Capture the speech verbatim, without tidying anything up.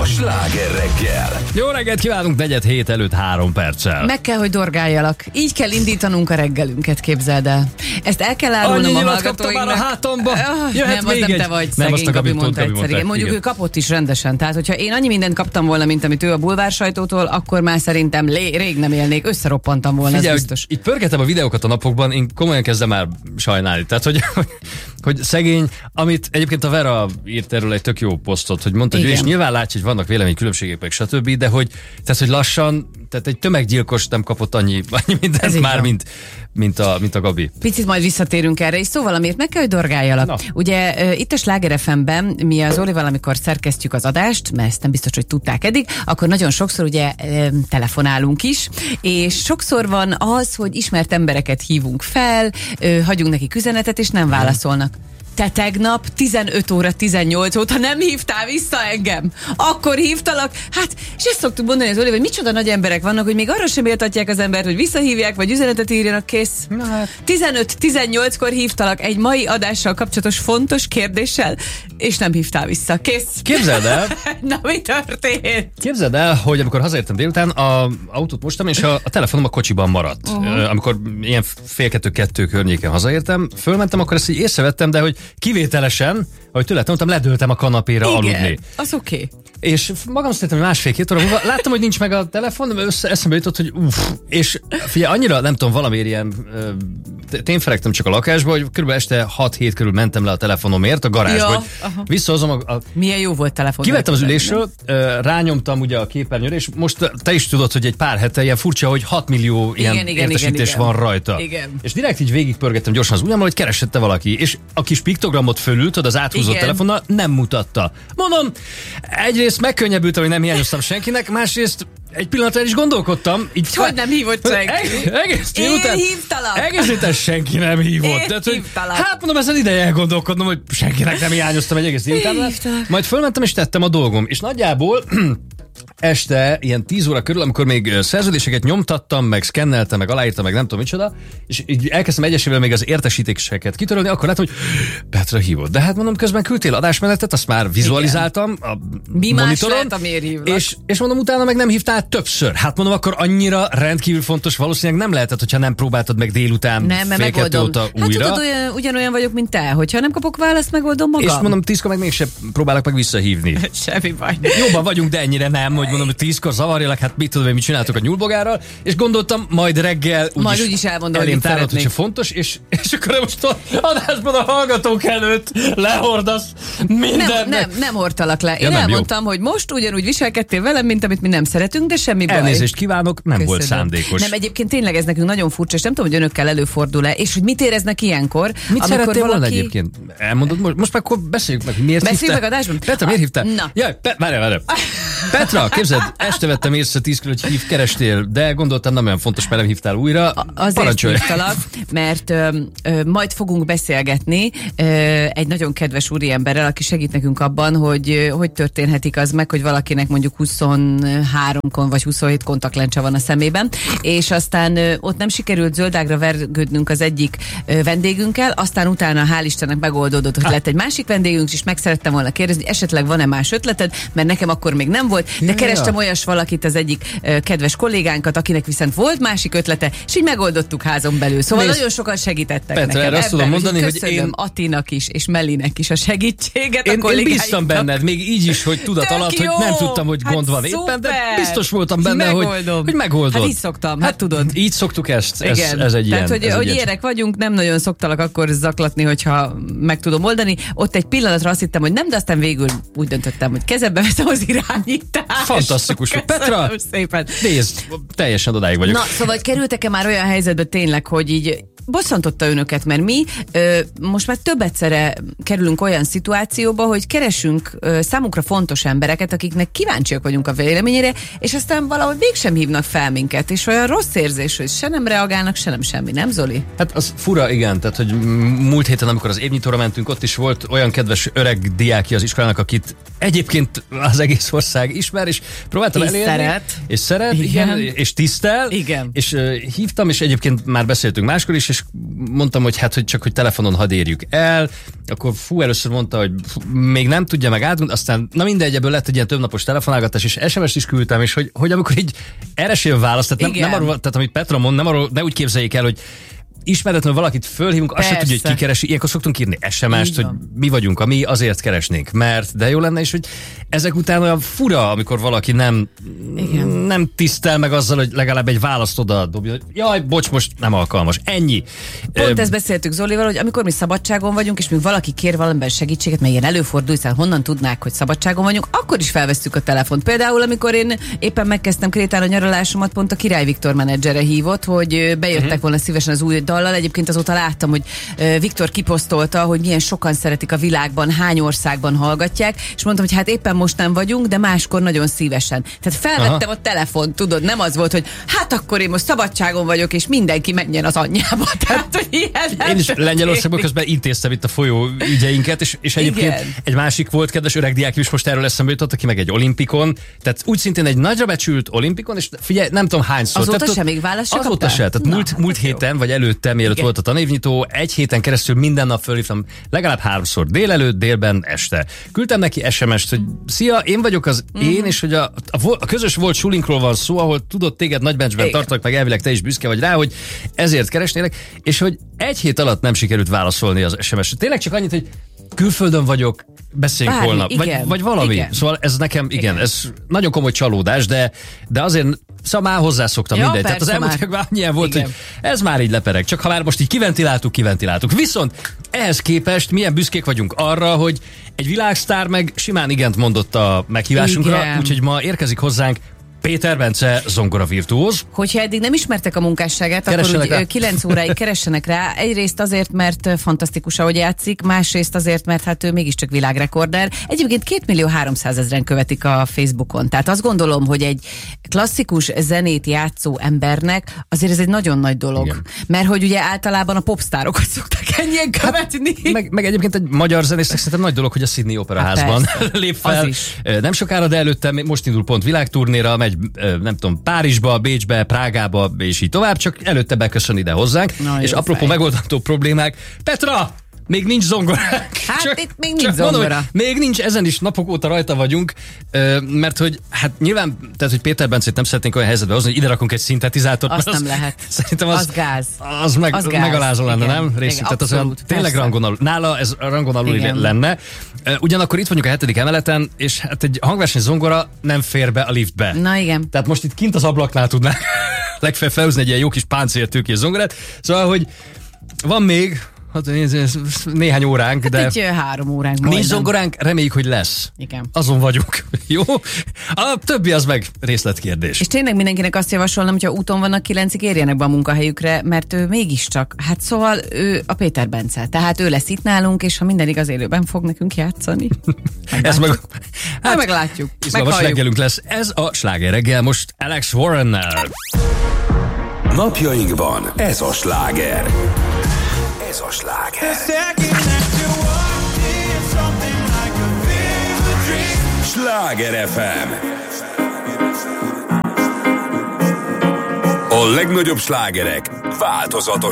A Sláger reggel. Jó reggelt kívánunk, negyed hét előtt három perccel. Meg kell, hogy dorgáljalak. Így kell indítanunk a reggelünket, képzeld el. Ezt el kell árulnom a hallgatóinknak. Már a hátomba. Oh, nem, az nem egy... te vagy, nem, szegény Gabi mondta egyszer. Igen. Mondjuk igen. Ő kapott is rendesen. Tehát, hogyha én annyi mindent kaptam volna, mint amit ő a bulvár sajtótól, akkor már szerintem lé- rég nem élnék, összeroppantam volna, Figyelj, ez biztos. Így pörgetem a videókat a napokban, én komolyan kezdem már sajnálni. Tehát, hogy, hogy szegény, amit egyébként a Vera írt erről egy tök jó posztot, hogy mondta, hogy ő is nyilván látja, hogy vannak véleménykülönbségek, stb., de hogy, tehát, hogy lassan, tehát egy tömeggyilkos nem kapott annyi, annyi mindent már, mint, mint, a, mint a Gabi. Picit majd visszatérünk erre, és szóval amiért meg kell, hogy dorgáljalak. Na. Ugye uh, itt a Sláger ef em-ben mi az Olival, amikor szerkesztjük az adást, mert ezt nem biztos, hogy tudták eddig, akkor nagyon sokszor ugye uh, telefonálunk is, és sokszor van az, hogy ismert embereket hívunk fel, uh, hagyunk nekik üzenetet, és nem válaszolnak. Te tegnap tizenöt óra tizennyolc óta nem hívtál vissza engem. Akkor hívtalak. Hát, és ezt szoktuk mondani az Oli, hogy micsoda nagy emberek vannak, hogy még arra sem éltatják az embert, hogy visszahívják, vagy üzenetet írjanak, kész. Hát. tizenöt tizennyolckor hívtalak egy mai adással kapcsolatos fontos kérdéssel, és nem hívtál vissza. Kész. Képzeld el. Na, mi történt? Képzeld el, hogy amikor hazaértem délután, a autót mostam, és a, a telefonom a kocsiban maradt. Uh-huh. Amikor ilyen fél kettő-kettő környéken hazaértem, fölmentem, akkor ezt így észrevettem, de hogy kivételesen, ahogy tőle tanultam, ledöltem a kanapéra igen, aludni. Az oké. Okay. És magam szerintem másfél-két óra múlva láttam, hogy nincs meg a telefon, össze, eszembe jutott, hogy uff, és figyelj, annyira nem tudom, valamiért ilyen tényfelegtem csak a lakásba, hogy körülbelül este hat-hét körül mentem le a telefonomért a garázsba, ja, hogy visszahozom a, a... Milyen jó volt telefon. Kivettem az ülésről, rányomtam ugye a képernyőre, és most te is tudod, hogy egy pár hete ilyen furcsa, hogy hat millió ilyen igen, igen, értesítés igen, van rajta. Igen. És direkt így végigpörgettem gyorsan az ujjammal, hogy keresette valaki, és a kis piktogramot fölül, tudod, az áthúzott igen. telefonnal nem mutatta. Mondom, egyrészt megkönnyebbültem, hogy nem hiányoztam senkinek, másrészt egy pillanatra is gondolkodtam. Így hogy nem hívott senki? Eg- egész Én után, hívtalak. Egész után senki nem hívott. Én Tehát, hogy, hívtalak. hát mondom, ezen ideje elgondolkodnom, hogy senkinek nem hiányoztam egy egész délután. Majd fölmentem és tettem a dolgom. És nagyjából este, ilyen tíz óra körül, amikor még szerződéseket nyomtattam, meg szkenneltem, meg aláírtam, meg nem tudom micsoda, és így elkezdtem egyesével még az értesítéseket kitörölni, akkor láttam, hogy Petra hívott. De hát mondom, közben küldtél adásmenetet, azt már vizualizáltam a Mi monitoron, más lehet, és, és mondom, utána meg nem hívtál többször. Hát mondom, akkor annyira rendkívül fontos, valószínűleg nem lehetett, hogyha nem próbáltad meg délután nem, fél kettő óta hát újra. tudod, olyan, ugyanolyan vagyok, mint te. Hogyha nem kapok választ, megoldom magam. És mondom, tízkor meg mégsem próbálok meg visszahívni. Semmi baj. Jobban vagyunk, de ennyire nem, hogy mondom, hogy tízkor zavarjalak, hát mit tudom, hogy mit csináltok a nyúlbogárral, és gondoltam, majd reggel úgyis majd úgyis elmondom, elém hogy tárolod, hogyha fontos, és, és akkor most a adásban a hallgatók előtt lehordasz mindennek. Nem, nem, nem hordtalak le. Én ja, nem, elmondtam, jó. hogy most ugyanúgy viselkedtél velem, mint amit mi nem szeretünk, de semmi baj. Elnézést kívánok, nem Köszönöm. Volt szándékos. Nem, egyébként tényleg ez nekünk nagyon furcsa, és nem tudom, hogy önökkel előfordul-e, és hogy mit éreznek ilyenkor. Mit szerettél valaki... volna egyébként? Elmondod, most, most már akkor beszéljük meg, miért beszéljük hívtál? meg adásban? Petra, miért hívtál? Na. Jaj, pe- várj, várj. Petra, képzeld, este vettem észre tízkor, hogy hív, kerestél, de gondoltam, nem olyan fontos, mert nem hívtál újra. Azért Parancsolj. hívtalak, mert ö, ö, majd fogunk beszélgetni ö, egy nagyon kedves úriemberrel, aki segít nekünk abban, hogy ö, hogy történhetik az meg, hogy valakinek mondjuk huszonhárom kon vagy huszonhét kontaktlencse van a szemében, és aztán ö, ott nem sikerült zöldágra vergődnünk az egyik ö, vendégünkkel, aztán utána hál' Istennek megoldódott, hogy lett egy másik vendégünk, és meg szerettem volna kérdezni, esetleg van-e más ötleted, mert nekem akkor még nem volt, de kerestem olyas valakit, az egyik ö, kedves kollégánkat, akinek viszont volt másik ötlete, és így megoldottuk házon belül. Szóval Nézd, nagyon sokan segítettek Petra, nekem. azt tudom mondani, hogy köszönöm én... Attinak is, és Mellinek is a segítséget, Én, a én bíztam benned, még így is, hogy tudat Tök alatt, jó! hogy nem tudtam, hogy Hát gond van szuper! éppen, de biztos voltam benne, hogy, hogy megoldod. Hát így szoktam, hát tudod. Így szoktuk ezt, ez, Igen. ez egy Tehát, ilyen. hogy, ez hogy egy ilyenek vagyunk, nem nagyon szoktalak akkor zaklatni, hogyha meg tudom oldani. Ott egy pillanatra azt hittem, hogy nem, de aztán végül úgy döntöttem, hogy kezembe veszem az irányítást. Fantasztikus. Petra, szépen. nézd, teljesen odáig vagyok. Na, szóval kerültek-e már olyan helyzetbe tényleg, hogy így bosszantotta önöket, mert mi ö, most már több egyszerre kerülünk olyan szituációba, hogy keresünk ö, számunkra fontos embereket, akiknek kíváncsiak vagyunk a véleményére, és aztán valahogy mégsem hívnak fel minket, és olyan rossz érzés, hogy se nem reagálnak, se nem semmi, nem Zoli? Hát az fura, igen, tehát hogy múlt héten, amikor az évnyitóra mentünk, ott is volt olyan kedves öreg diákja az iskolának, akit egyébként az egész ország ismer, és próbáltam és elérni. Szeret. És szeret. Igen. Igen, és tisztel. Igen. És uh, hívtam, és egyébként már beszéltünk máskor is, és mondtam, hogy hát, hogy csak, hogy telefonon hadd érjük el, akkor fú, először mondta, hogy fú, még nem tudja meg átgond, aztán na mindegy, ebből lett egy ilyen többnapos telefonálgatás, és es em es-t is küldtem, és hogy, hogy amikor így erre sem választ, tehát nem, nem arról, tehát amit Petra mond, nem arról, ne úgy képzeljék el, hogy ismeretlenül valakit fölhívunk, azt sem tudja, hogy ki keresi. Ilyenkor szoktunk írni es em es-t, hogy mi vagyunk, ami azért keresnénk, mert de jó lenne, és hogy ezek után olyan fura, amikor valaki nem, nem tisztel meg azzal, hogy legalább egy választ oda dobja, hogy jaj, bocs, most nem alkalmas. Ennyi. Pont ezt beszéltük Zolival, hogy amikor mi szabadságon vagyunk, és még valaki kér valamiben segítséget, mert ilyen előfordul, hiszen honnan tudnák, hogy szabadságon vagyunk, akkor is felvesszük a telefont. Például, amikor én éppen megkezdtem Krétán a nyaralásomat, pont a Király Viktor menedzsere hívott, hogy bejöttek uh-huh. volna szívesen az új dallal. Egyébként azóta láttam, hogy Viktor kiposztolta, hogy milyen sokan szeretik a világban, hány országban hallgatják, és mondtam, hogy hát éppen most nem vagyunk, de máskor nagyon szívesen. Tehát felvettem Aha. a telefont, tudod, nem az volt, hogy hát akkor én most szabadságon vagyok, és mindenki menjen az anyjába. Tehát, hogy ilyen én is Lengyelországban közben intéztem itt a folyó ügyeinket, és, és egyébként Igen. egy másik volt, kedves öreg diák is most erről eszembe jutott, aki meg egy olimpikon, tehát úgy szintén egy nagyra becsült olimpikon, és figyelj, nem tudom hányszor. Azóta sem még választ se Azóta se, tehát Na, múlt, múlt héten, vagy előtte, mielőtt volt a tanévnyitó, egy héten keresztül minden nap fölhívtam, legalább háromszor, délelőtt, délben, este. Küldtem neki es em es-t, hogy szia, én vagyok az mm. én, és hogy a, a, a közös volt sulinkról van szó, ahol tudod, téged nagybencsben tartanak, meg elvileg te is büszke vagy rá, hogy ezért keresnélek, és hogy egy hét alatt nem sikerült válaszolni az es em es-t. Tényleg csak annyit, hogy külföldön vagyok, beszéljünk Bármi, holnap. igen, Vagy, vagy valami. Igen. Szóval ez nekem, igen, igen, ez nagyon komoly csalódás, de, de azért szóval már hozzászoktam ja, mindegy. Tehát az elmúlt már annyian volt, igen. hogy ez már így lepereg. Csak ha már most így kiventiláltuk, kiventiláltuk. Viszont ehhez képest milyen büszkék vagyunk arra, hogy egy világsztár meg simán igent mondott a meghívásunkra, úgyhogy ma érkezik hozzánk Péter Bence zongora virtuóz. Hogyha eddig nem ismertek a munkásságát, keressenek akkor úgy kilenc óráig keressenek rá. Egyrészt azért, mert fantasztikus, ahogy játszik, másrészt azért, mert hát ő mégiscsak világrekorder. Egyébként két millió háromszázezren követik a Facebookon. Tehát azt gondolom, hogy egy klasszikus zenét játszó embernek azért ez egy nagyon nagy dolog. Igen. Mert hogy ugye általában a popstárokat szokták ennyien követni. Hát, meg, meg egyébként egy magyar zenésznek szerintem nagy dolog, hogy a Sydney Operaházban hát lép fel. Nem sokára, de előtte most indul pont világturnéra, megy nem tudom, Párizsba, Bécsbe, Prágába, és így tovább, csak előtte beköszön ide hozzánk. Na, és apropó fej. megoldható problémák, Petra! Még nincs zongoránk. Hát csak, itt még nincs zongora. Mondom, még nincs, ezen is napok óta rajta vagyunk, mert hogy hát nyilván, tehát hogy Péter Bencét nem szeretnénk olyan helyzetbe hozni, hogy ide rakunk egy szintetizátort. Azt nem az, lehet. Szerintem az, az gáz. Az, meg, az megalázó lenne, nem? Részint, tehát az olyan tényleg rangon alul. Nála ez rangon alul igen. lenne. Ugyanakkor itt vagyunk a hetedik emeleten, és hát egy hangverseny zongora nem fér be a liftbe. Na igen. Tehát most itt kint az ablaknál tudnánk legfeljebb felhúzni egy ilyen jó kis páncéltőkés zongorát. Szóval, hogy van még hát néhány óránk, hát de egy három óránk nincs zongoránk, reméljük, hogy lesz. Igen. Azon vagyunk. Jó? A többi az meg részletkérdés. És tényleg mindenkinek azt javasolnám, hogyha úton vannak kilencig, érjenek be a munkahelyükre, mert ő mégiscsak, hát szóval ő a Péter Bence. Tehát ő lesz itt nálunk, és ha minden igaz, élőben fog nekünk játszani. Ez meg, hát, meglátjuk. Izgalmas reggelünk lesz. Ez a Sláger reggel most Alex Warrennel. Napjainkban ez a sláger. Ez a sláger. Sláger ef em. A legnagyobb slágerek változatos